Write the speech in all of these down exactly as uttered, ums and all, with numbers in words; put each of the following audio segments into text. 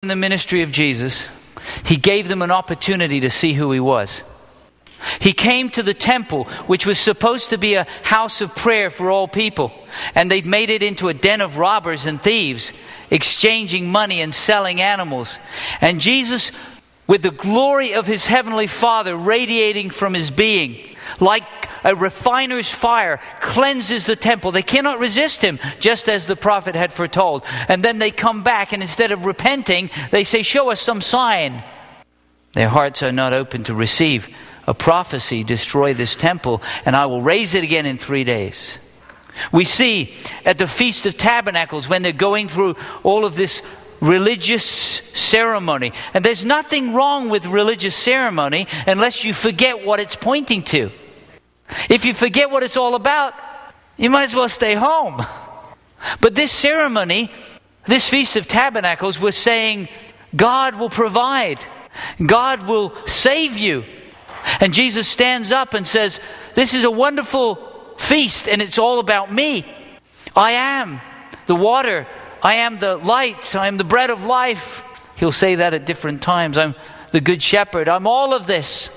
in the ministry of Jesus, he gave them an opportunity to see who he was. He came to the temple, which was supposed to be a house of prayer for all people, and they'd made it into a den of robbers and thieves, exchanging money and selling animals. And Jesus, with the glory of his heavenly Father radiating from his being, like a refiner's fire, cleanses the temple. They cannot resist him, just as the prophet had foretold. And then they come back, and instead of repenting, they say, "Show us some sign." Their hearts are not open to receive a prophecy: destroy this temple, and I will raise it again in three days. We see at the Feast of Tabernacles, when they're going through all of this religious ceremony. And there's nothing wrong with religious ceremony unless you forget what it's pointing to. If you forget what it's all about, you might as well stay home. But this ceremony, this Feast of Tabernacles, was saying God will provide. God will save you. And Jesus stands up and says, "This is a wonderful feast, and it's all about me. I am the water. I am the light. I am the bread of life." He'll say that at different times. I'm the good shepherd. I'm all of this.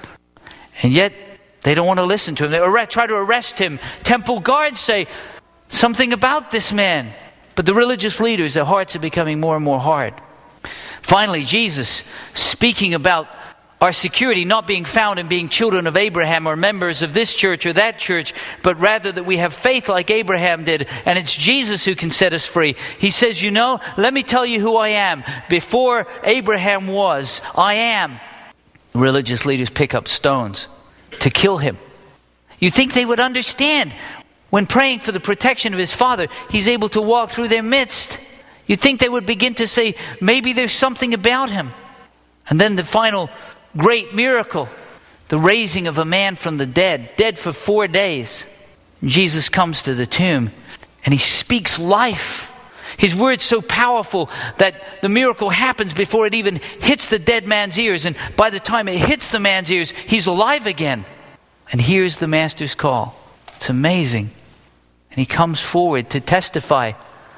And yet, they don't want to listen to him. They arrest, try to arrest him. Temple guards say something about this man. But the religious leaders, their hearts are becoming more and more hard. Finally, Jesus, speaking about our security not being found in being children of Abraham or members of this church or that church, but rather that we have faith like Abraham did, and it's Jesus who can set us free. He says, "You know, let me tell you who I am. Before Abraham was, I am." Religious leaders pick up stones to kill him. You think they would understand when praying for the protection of his Father, he's able to walk through their midst. You'd think they would begin to say, maybe there's something about him. And then the final great miracle, the raising of a man from the dead, dead for four days. Jesus comes to the tomb and he speaks life. His word's so powerful that the miracle happens before it even hits the dead man's ears. And by the time it hits the man's ears, he's alive again. And here's the Master's call. It's amazing. And he comes forward to testify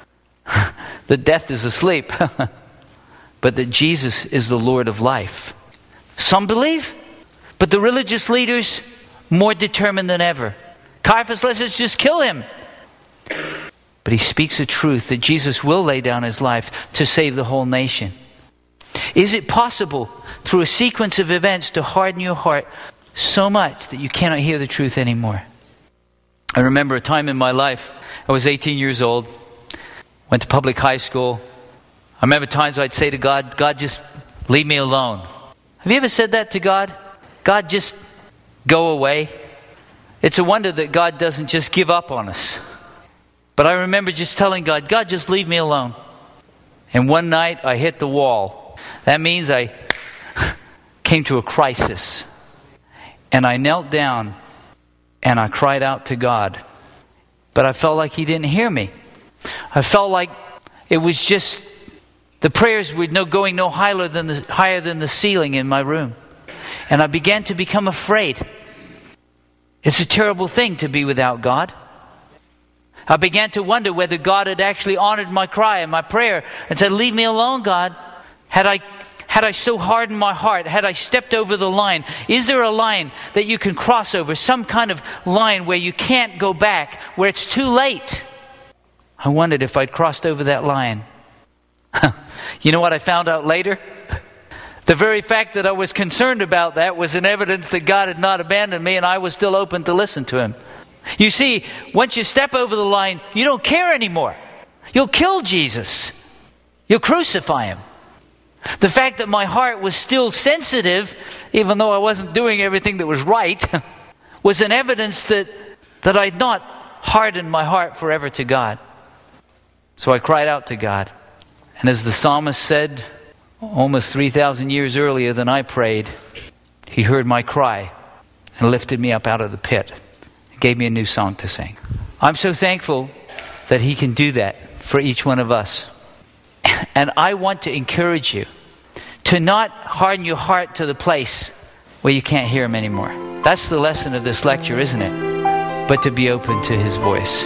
that death is asleep, but that Jesus is the Lord of life. Some believe, but the religious leaders more determined than ever. Caiaphas, let's just kill him. But he speaks a truth that Jesus will lay down his life to save the whole nation. Is it possible through a sequence of events to harden your heart so much that you cannot hear the truth anymore? I remember a time in my life, I was eighteen years old, went to public high school. I remember times I'd say to God, "God, just leave me alone." Have you ever said that to God? God, just go away. It's a wonder that God doesn't just give up on us. But I remember just telling God, "God, just leave me alone." And one night I hit the wall. That means I came to a crisis. And I knelt down and I cried out to God. But I felt like he didn't hear me. I felt like it was just, the prayers were no going no higher than the, higher than the ceiling in my room. And I began to become afraid. It's a terrible thing to be without God. I began to wonder whether God had actually honored my cry and my prayer and said, "Leave me alone, God." Had I had I so hardened my heart? Had I stepped over the line? Is there a line that you can cross over? Some kind of line where you can't go back, where it's too late? I wondered if I'd crossed over that line. You know what I found out later? The very fact that I was concerned about that was an evidence that God had not abandoned me and I was still open to listen to him. You see, once you step over the line, you don't care anymore. You'll kill Jesus. You'll crucify him. The fact that my heart was still sensitive, even though I wasn't doing everything that was right, was an evidence that, that I'd not hardened my heart forever to God. So I cried out to God. And as the psalmist said, almost three thousand years earlier than I prayed, he heard my cry and lifted me up out of the pit and gave me a new song to sing. I'm so thankful that he can do that for each one of us. And I want to encourage you to not harden your heart to the place where you can't hear him anymore. That's the lesson of this lecture, isn't it? But to be open to his voice.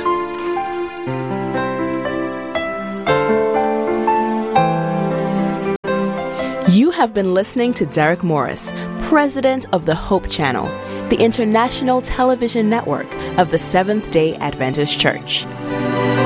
You have been listening to Derek Morris, President of the Hope Channel, the international television network of the Seventh-day Adventist Church.